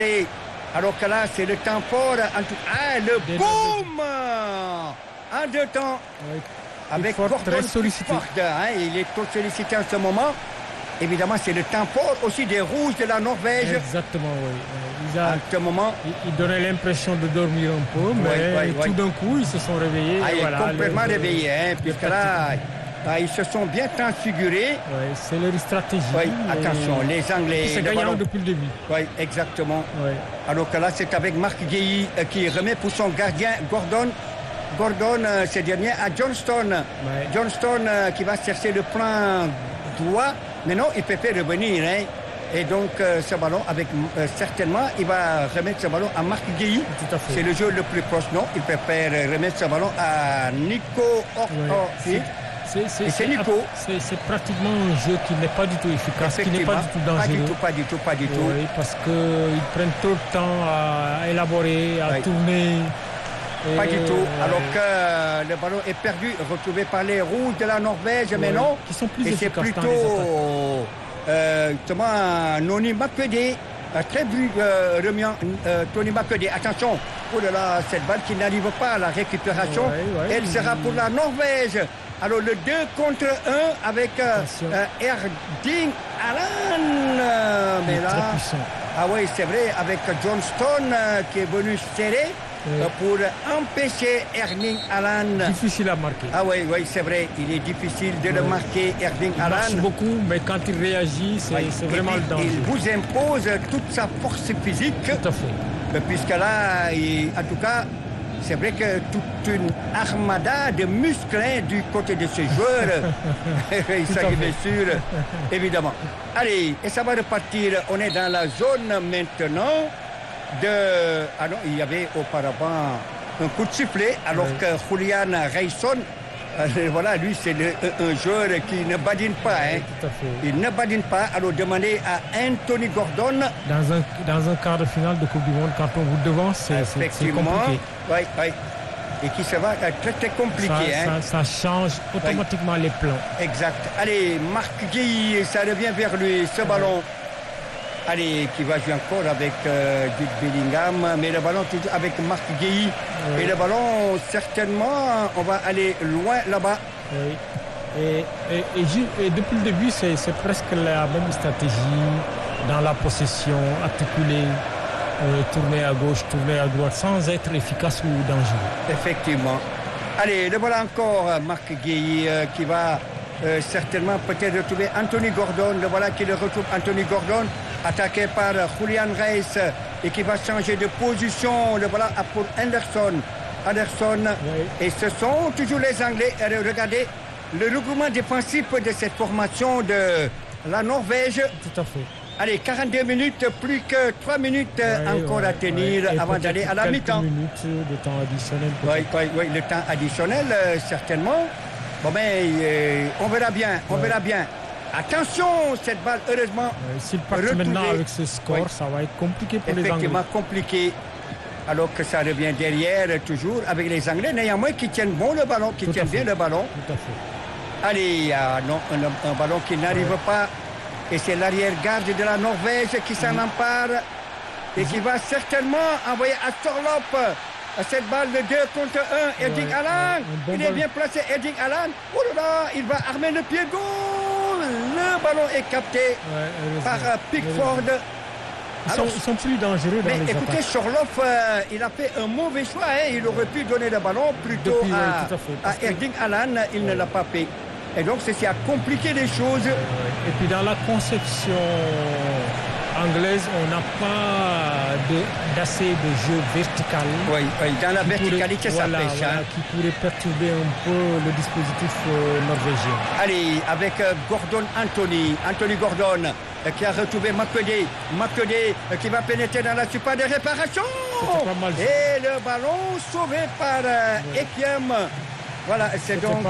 Et alors que là, c'est le temps fort. Le boom en deux temps. Oui. Avec Pickford, Gordon très sollicité. Pickford, il est trop sollicité en ce moment. Évidemment, c'est le temps fort aussi des Rouges de la Norvège. Exactement, oui. À ce moment, Ils donnaient l'impression de dormir un peu, mais tout d'un coup, ils se sont réveillés. Ils sont complètement réveillés, puisque là, ils se sont bien transfigurés. Oui, c'est leur stratégie. Oui, attention, les Anglais. C'est gagnant depuis le début. Oui, exactement. Oui. Alors que là, c'est avec Marc Guéhi qui remet pour son gardien Gordon, ce dernier, à Johnston. Ouais. Johnston qui va chercher le plan droit, mais non, il peut pas revenir. Et donc, ce ballon, certainement, il va remettre ce ballon à Marc Guéhi. Tout à fait. C'est le jeu le plus proche, non? Il préfère remettre ce ballon à Nico Orthofi. C'est Nico. C'est pratiquement un jeu qui n'est pas du tout efficace, qui n'est pas du tout dangereux. Pas du tout. Oui, parce qu'ils prennent trop de temps à élaborer, à tourner. Pas du tout. Alors que le ballon est perdu, retrouvé par les Rouges de la Norvège, mais non. Qui sont plus et c'est efficaces dans les attaques. plutôt Noni Makede, très remuant Tony Makede. Attention, oh là là, cette balle qui n'arrive pas à la récupération, elle sera pour la Norvège. Alors le 2 contre 1 avec Erling Haaland. Mais là, très puissant. Ah oui, c'est vrai, avec Johnston qui est venu serrer pour empêcher Erling Haaland. Difficile à marquer. Ah oui, c'est vrai, il est difficile de le marquer, Erling Il Haaland. marche beaucoup, mais quand il réagit, c'est vraiment le danger. Il vous impose toute sa force physique. Tout à fait. Puisque là, en tout cas, c'est vrai que toute une armada de muscles du côté de ce joueur. Il s'agit bien sûr, évidemment. Allez, et ça va repartir. On est dans la zone maintenant de... Ah non, il y avait auparavant un coup de sifflet, alors que Julian Reisson, voilà, lui, c'est un joueur qui ne badine pas. Tout à fait. Il ne badine pas. Alors, demandez à Anthony Gordon. Dans un quart de finale de Coupe du Monde, quand on vous devance, c'est compliqué. Oui. Et qui se va très, très compliqué. Ça change automatiquement les plans. Exact. Allez, Marc Guéhi, ça revient vers lui, ce ballon. Allez, qui va jouer encore avec Jude Bellingham, mais le ballon toujours avec Marc Guéhi. Et le ballon, certainement, on va aller loin là-bas. Oui. Et depuis le début, c'est presque la même stratégie dans la possession, articulée, tourner à gauche, tourner à droite, sans être efficace ou dangereux. Effectivement. Allez, le voilà encore, Marc Guéhi, qui va certainement peut-être retrouver Anthony Gordon. Le voilà qui le retrouve, Anthony Gordon, attaqué par Julian Reis et qui va changer de position. Le voilà pour Anderson. Et ce sont toujours les Anglais. Regardez le regroupement défensif de cette formation de la Norvège. Tout à fait. Allez, 42 minutes, plus que 3 minutes encore à tenir avant d'aller à la mi-temps. quelques minutes de temps additionnel. Oui, le temps additionnel, certainement. Bon, mais on verra bien. Attention, cette balle, heureusement. S'il part maintenant avec ce score, ça va être compliqué pour les Anglais. Effectivement, compliqué. Alors que ça revient derrière, toujours, avec les Anglais, néanmoins, qui tiennent bien le ballon. Tout à fait. Allez, un ballon qui n'arrive pas. Et c'est l'arrière-garde de la Norvège qui s'en empare et qui va certainement envoyer à Sorlop cette balle de 2 contre 1. Erling Haaland, il est bien placé. Erling Haaland, oh là là, il va armer le pied gauche. Le ballon est capté par Pickford. Ils sont plus dangereux dans les attaques. Mais écoutez, Sorloff, il a fait un mauvais choix. Il aurait pu donner le ballon plutôt à Erling Haaland. Il ne l'a pas fait. Et donc, ceci a compliqué les choses. Et puis, dans la conception anglaise, on n'a pas d'assez de jeu vertical. Oui, dans la verticalité, ça pêche. Qui pourrait perturber un peu le dispositif norvégien. Allez, avec Anthony Gordon, qui a retrouvé Makede, qui va pénétrer dans la surface de réparation. Et le ballon sauvé par Ekiem. Voilà, c'est donc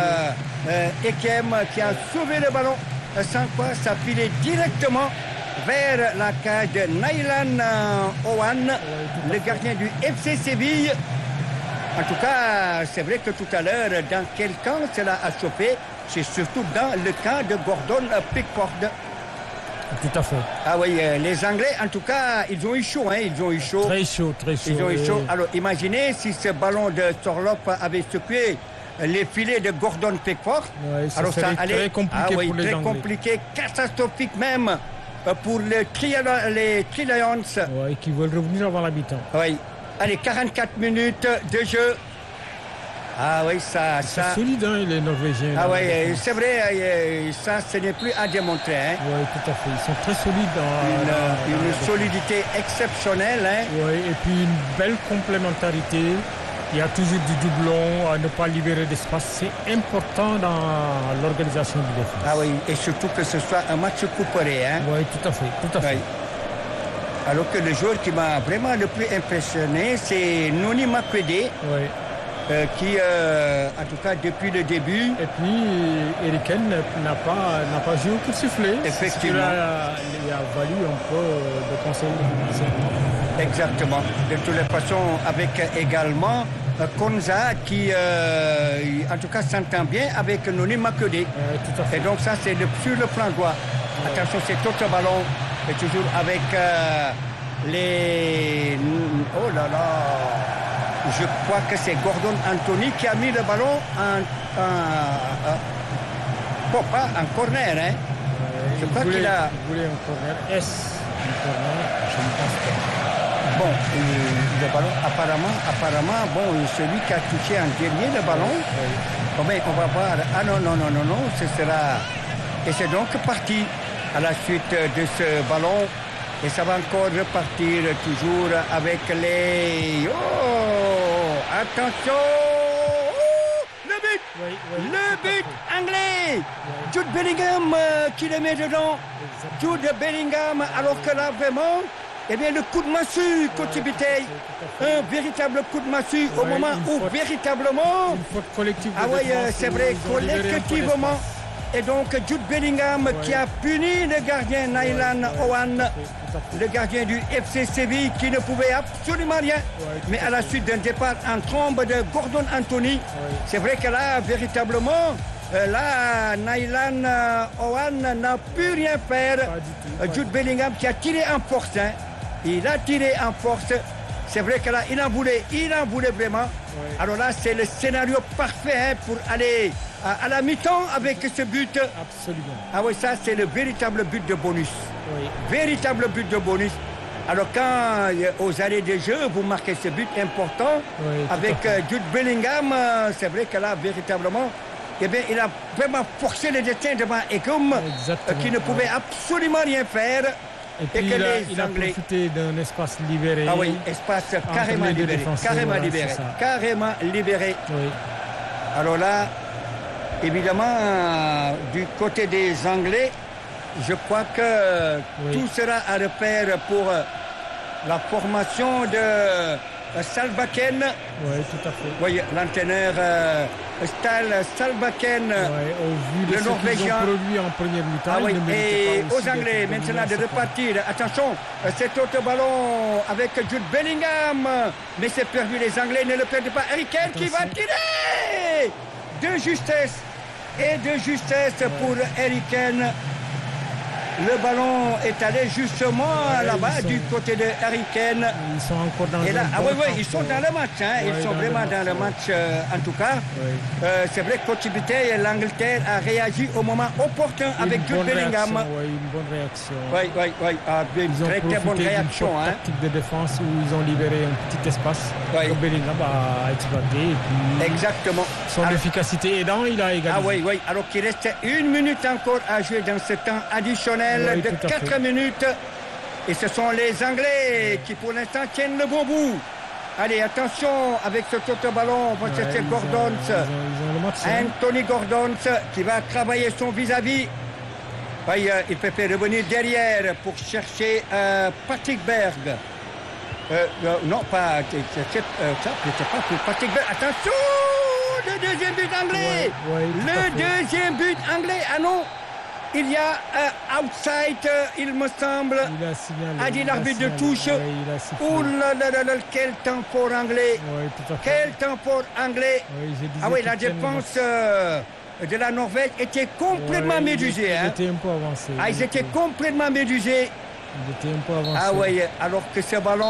Ekem qui a sauvé le ballon, sans quoi ça filait directement vers la cage de Nailan Owan, le gardien du FC Séville. En tout cas, c'est vrai que tout à l'heure, dans quel camp cela a chauffé, c'est surtout dans le camp de Gordon Pickford. Tout à fait. Ah oui, les Anglais, en tout cas, ils ont eu chaud, hein, ils ont eu chaud. Très chaud, très chaud. Ils ont eu chaud. Alors, imaginez si ce ballon de Sorloth avait secoué les filets de Gordon Pickford. Ouais, alors, ça allait très compliqué pour les très Anglais. compliqué, catastrophique même pour les Three Lions. Ouais, qui veulent revenir avant la mi-temps. Oui. Allez, 44 minutes de jeu. Ah oui, ça... C'est solide, hein, les Norvégiens. Ah oui, c'est vrai, ça, ce n'est plus à démontrer. Hein. Oui, tout à fait. Ils sont très solides. Une solidité exceptionnelle. Hein. Oui, et puis une belle complémentarité. Il y a toujours du doublon, à ne pas libérer d'espace. C'est important dans l'organisation du défense. Ah oui, et surtout que ce soit un match couperé. Hein. Oui, tout à fait, tout à fait. Oui. Alors que le joueur qui m'a vraiment le plus impressionné, c'est Noni Makwede. Oui. Qui, en tout cas, depuis le début... Et puis, Eriken n'a pas joué au coup de sifflet. Effectivement. Il a valu un peu de conseils. Exactement. De toutes les façons, avec également Konza qui, en tout cas, s'entend bien avec Noni Makwede. Tout à fait. Et donc, ça, c'est sur le plan droit. Attention, c'est autre ballon. Et toujours avec les... Oh là là! Je crois que c'est Gordon Anthony qui a mis le ballon en corner. Hein. Je crois qu'il a... Il voulait un corner. Est-ce un corner? Je ne pense pas. Bon, le ballon, apparemment, bon, celui qui a touché en dernier le ballon, bon, ben, on va voir. Ah non, ce sera... Et c'est donc parti à la suite de ce ballon. Et ça va encore repartir toujours avec les... Oh! Attention! Oh, le but! Oui, le but anglais! Jude Bellingham qui le met dedans. Jude Bellingham, alors que là, vraiment, eh bien, le coup de massue, Coach Bitey. Un véritable coup de massue au moment où, véritablement... Une faute collective. Ah oui, c'est vrai, collectivement... Et donc, Jude Bellingham qui a puni le gardien Naïlan Owan, le gardien du FC Séville qui ne pouvait absolument rien. Mais à la suite d'un départ en trombe de Gordon Anthony, c'est vrai que là, véritablement, là, Naïlan Owan n'a pu rien faire. Jude Bellingham qui a tiré en force. Hein. Il a tiré en force. C'est vrai que là, il en voulait vraiment. Alors là, c'est le scénario parfait hein, pour aller à la mi-temps avec ce but. Absolument. Ah oui, ça, c'est le véritable but de bonus. Oui. Véritable but de bonus. Alors quand, aux arrêts de jeu, vous marquez ce but important avec Jude Bellingham, c'est vrai que là, véritablement, eh bien, il a vraiment forcé le destin devant Ecom, qui ne pouvait absolument rien faire. Et puis il a profité d'un espace libéré. Ah oui, espace carrément libéré. Carrément libéré. Oui. Alors là, évidemment, du côté des Anglais, je crois que tout sera à refaire pour la formation de Solbakken. Oui, tout à fait. Oui, l'entraîneur Solbakken, au vu de le Norvégien. Produit en première mi-temps. Ah oui, et aux Anglais maintenant de repartir. Attention, cet autre ballon avec Jude Bellingham. Mais c'est perdu, les Anglais ne le perdent pas. Harry Kane qui va tirer de justesse. Et de justesse pour Harry Kane. Le ballon est allé justement là-bas du côté de Harry Kane. Ils sont encore dans le match. Ah oui, ils sont dans le match. Hein. Ils sont vraiment dans le match, en tout cas. C'est vrai que Coach Bitey, l'Angleterre a réagi au moment opportun avec Jude Bellingham. Oui, une bonne réaction. Oui. Une très bonne réaction. Ils ont tactique de défense où ils ont libéré un petit espace que Bellingham a exploité. Et puis exactement. Son efficacité aidant, il a égalisé. Ah oui. Alors qu'il reste 1 minute encore à jouer dans ce temps additionnel de 4 minutes. Et ce sont les Anglais qui, pour l'instant, tiennent le bon bout. Allez, attention, avec ce autre ballon, on va chercher Gordon. Anthony Gordon qui va travailler son vis-à-vis. Il peut faire revenir derrière pour chercher Patrick Berg. Non, pas... c'était pas pour Patrick Berg. Attention, le deuxième but anglais. Le deuxième but anglais. Ah non. Il y a outside, il me semble, a dit l'arbitre de touche. Ouh là là, quel temps fort anglais. Quel temps fort anglais. Ah oui, la défense de la Norvège étaient complètement médusés. Ils étaient un peu avancés. Ah, ils étaient complètement médusés. Ils étaient un peu avancés. Ah oui, alors que ce ballon